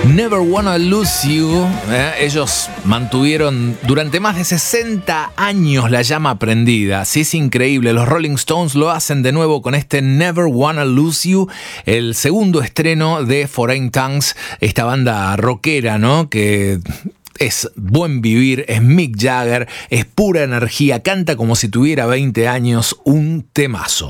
Never Wanna Lose You. Ellos mantuvieron durante más de 60 años la llama prendida. Sí, es increíble. Los Rolling Stones lo hacen de nuevo con este Never Wanna Lose You, el segundo estreno de Foreign Tongues, esta banda rockera, ¿no? Que es buen vivir, es Mick Jagger, es pura energía, canta como si tuviera 20 años, un temazo.